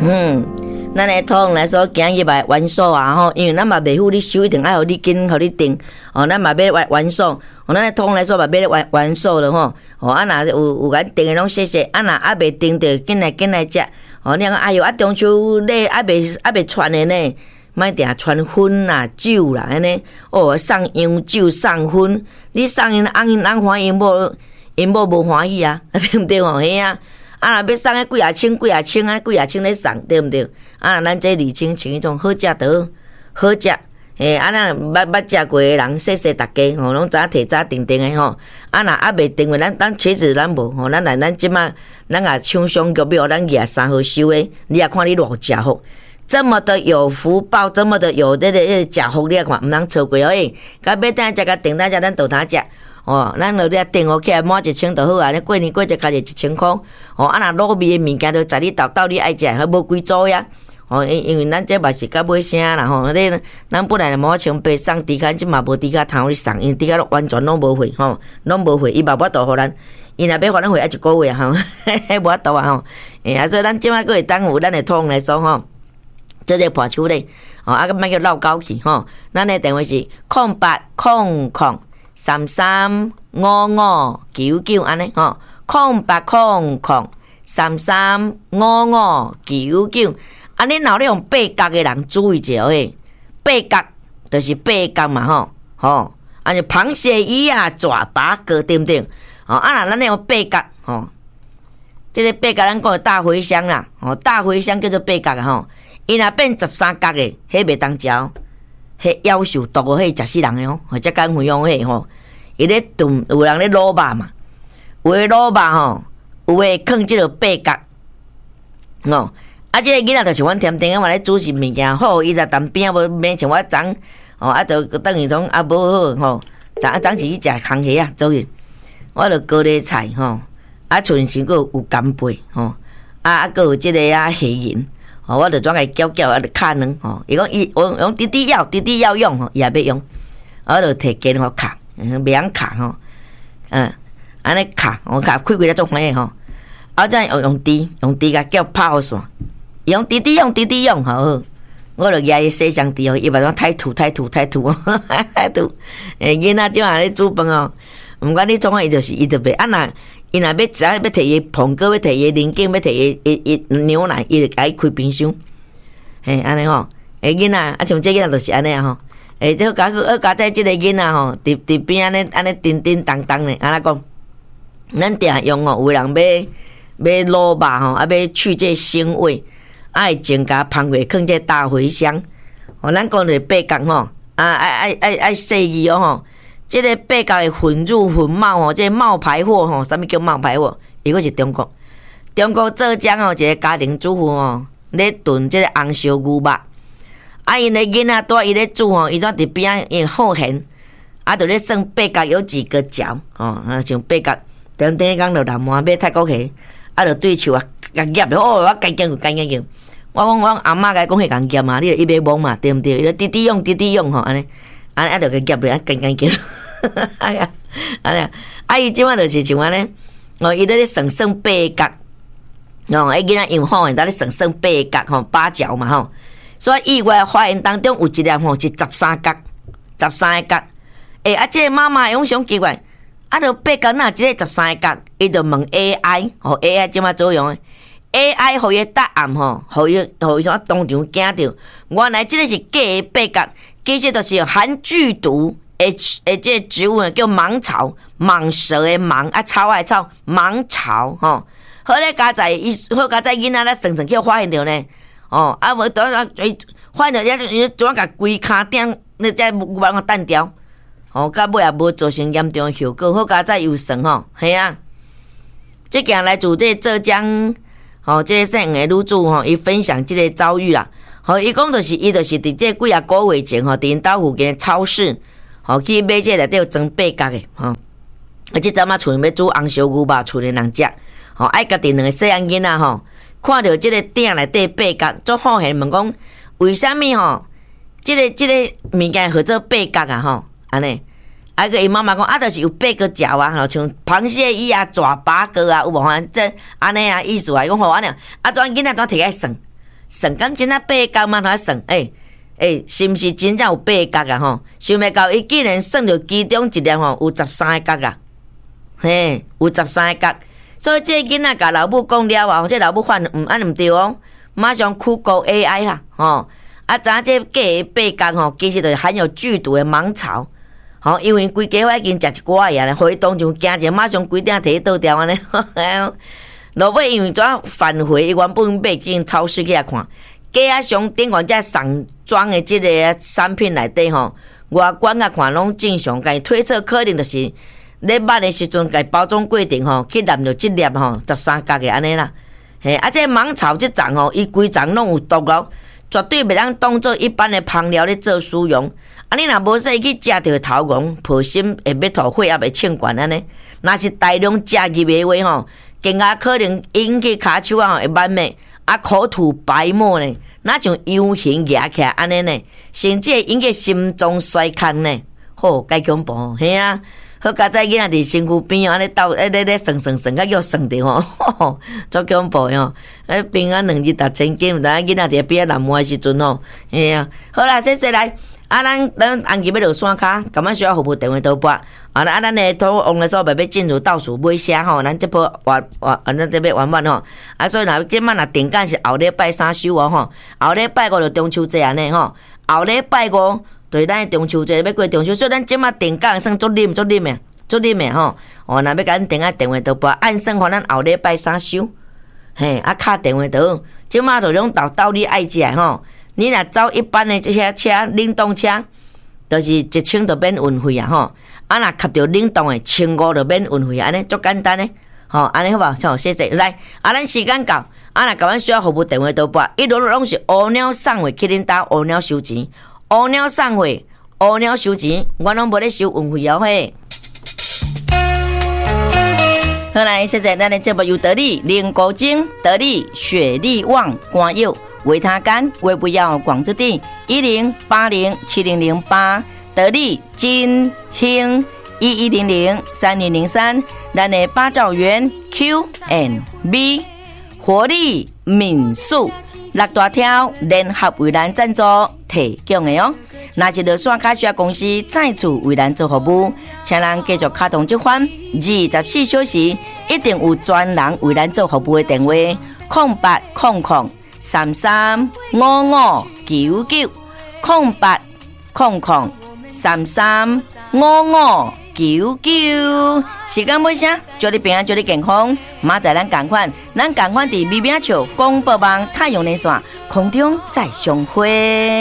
咱的通来说，今日来完数啊吼，因为咱嘛袂赴你收，一定爱互你紧，互你定。哦，咱嘛要完数，咱的通来说嘛要完数了吼。哦，若有甲定的拢谢谢，若还袂定着，紧来食。哦，你讲哎哟，中秋礼还袂传的呢，莫定传薰啦、酒啦，安尼。哦，送洋酒、送薰，你送因翁欢喜，因某无欢喜啊，对毋对吼？嘿啊。若要送个几啊千咧送，对毋对？咱这2千请迄种好食的好食，咱捌食过的人，谢谢大家吼，拢早提早定的吼。若还袂定的，咱车子咱无吼，咱即马咱也抢上个庙，咱23号收的，你也看你偌食福，这么的有福报，这么的有食福，你也看毋通错过哦。甲要等食甲订等食，咱倒摊食。哦，咱落咧订起来满1000就好啊！你过年过节开是1000块。哦，若卤味的物件都在你到你爱食，还无几组呀。哦，因为咱这嘛是甲尾声啦吼。咱本来毛穿白送猪脚，即嘛无猪脚通你送，因为猪脚完全拢无货吼，拢无货，伊嘛无法度互咱。伊若要互咱货，要1个月吼，无法度啊吼。所以咱即马佫会当有咱的通来说吼，做这破手咧。哦，莫叫闹交去吼。咱的电话是0800335599安尼吼，0800335599。你若咧用八角的人注意者诶，八角就是八角嘛吼，就螃蟹鱼啊、爪八哥对不对？若咱咧用八角吼，这个八角咱讲大茴香啦，大茴香叫做八角啊吼，伊若变13角的，迄袂当食。迄夭寿毒哦，迄食死人的哦，或者敢会用迄吼，伊咧炖，有人咧卤肉嘛，有诶卤肉吼，有诶放即个八角，哦，即个囡仔就像阮甜甜啊嘛咧煮是物件好，伊在当边无免像我昨，就等于讲无好吼，昨是去食烘虾啊，走去，我就高丽菜吼，剩时佫有干贝吼，佫有即个虾仁。我就转来搅，就敲卵吼。伊讲伊用滴滴药用吼，伊也要用。我就摕鸡互敲，袂晓敲吼。安尼敲，我敲开开做欢喜吼。再用猪甲叫拍好线。伊用滴滴用吼。我就举伊洗上猪哦，伊嘛讲太土。太土。囡仔种咧煮饭哦，毋管你创啊，伊就袂伊若要摕伊苹果，要摕伊零件，要摕伊牛奶，伊就甲伊开冰箱。安尼吼，囡仔像这囡仔就是安尼啊吼。这好加在即个囡仔吼，伫边安尼叮叮当当的，安怎讲？咱定用哦，有人要卤肉吼，要去这腥味，会增加芳味，放这大茴香。咱讲着八角吼，爱细意哦吼。这个八角会混入混冒吼，这冒牌货吼，啥物叫冒牌货？伊个是中国浙江吼，一个家庭主妇吼，咧炖这个红烧牛肉。因个囡仔带伊咧煮吼，伊蹛伫边仔因好闲，就咧算八角有几个角吼，像八角，顶讲着南满买泰国虾，就对手甲夹着，我干惊。我讲阿嬷甲讲迄共夹嘛，你著伊要摸嘛，对毋对？伊就滴用吼，安尼就甲夹着干叫。哎呀，伊即摆就是像安尼，伊咧算八角，囡仔用好，因咧算八角吼，8角嘛吼。所以意外发现当中有一粒吼是13角，这个妈妈用上奇怪，就八角哪即个13角，伊就问 AI 即摆做用的 AI， 互伊答案吼，互伊啥当场惊着，原来即个是假的八角，其实就是含剧毒。这个植物叫芒草，蟒蛇的蟒草的草，芒草吼。好咧，加在囡仔咧算叫发现着呢。无倒发现着伊怎甲规骹顶咧才把我弹掉。到尾也无造成严重的效果。好加在又算吼，系啊。这件来自这浙江，这个姓的女主伊分享这个遭遇啦。伊讲就是伊就是伫这几啊个月前伫因兜附近的超市。去买这内底有装八角的即阵厝要煮红烧牛肉，厝里人食爱家己两个细汉囡仔看到即个鼎内底八角，足好闲问讲为虾米即个物件号做八角啊安尼，个伊妈妈讲就是有八个角啊，像螃蟹鱼啊、爪八哥啊，有无这安尼啊意思啊？讲安尼，怎囡仔怎摕来算？ 算敢真啊8角嘛他算，是毋是真正有8角啊吼？想袂到伊竟然算着其中一粒吼有13个角啊，嘿，有13个角。所以这囡仔甲老母讲了啊，这老母反安毋对哦，马上去告 AI 啦，吼。啊，知影这假的8角吼，其实就是含有剧毒的芒草，吼，因为规家伙已经食一寡呀，回当就惊者，马上规定摕去倒掉安尼。落尾因为怎返回原本买进超市去看，假啊上顶原只上装的即个产品内底吼，外观啊看拢正常，甲伊推测可能就是咧捌的时阵，甲伊包装过程吼，去染着即粒吼13角的安尼啦。嘿，啊，这芒草即种吼，伊规丛拢有毒咯。绝对袂当当做一般的芳疗咧做使用。啊，你若无说去食着头戆，抱心会要吐血，也袂称悬安尼。若是大量食入的话吼，更加可能引起骹手啊会挽脉，啊口吐白沫呢，那像油形压起来安尼呢，甚至会引起心脏衰竭呢。吼，介恐怖吼，嘿啊！好佳哉囡仔伫身躯边安尼斗咧算，甲叫算着吼，足恐怖吼！平安2日达千斤，但囡仔伫边南摸的时阵吼，嘿啊！好啦，谢谢来，咱红旗要落山骹，感觉需要服务电话倒拨，咱的通往的所要进入倒数尾声吼，咱这波咱这要完完吼，所以若今晚若定间是后礼拜3收哦吼，后礼拜5就中秋节安尼吼，后礼拜5。对，咱中秋节要过中秋，所以咱即马定岗算足啉的吼。若要甲咱定电话倒拨，按算互咱后礼拜3收。嘿，敲电话倒，即马就拢到你爱食吼。你若走一般的这些车，冷冻车，就是1000就免运费啊吼。若吸着冷冻的1500就免运费，安尼足简单的。吼，安尼好无？好，谢谢。来，咱时间到，若甲阮需要服务电话倒拨，一路拢是乌鸟送货去恁兜，乌鸟收钱。乌鸟送货，乌鸟收钱，我拢无咧收运费哦嘿。好来，谢谢咱的节目由得力、林国精、得力、雪力旺、关佑、维他干、微不要广之地10807008，得力金兴11003203，咱的八兆元 Q&B 活力民宿。6大条联合为咱赞助提供的哦。若是落山卡需要公司再次为咱做服务，请咱继续卡通这款24小时一定有专人为咱做服务的电话：0800335599 0800335599。时间尾声，祝你平安，祝你健康。明仔咱同款伫美名笑广播网太阳连线空中再相会。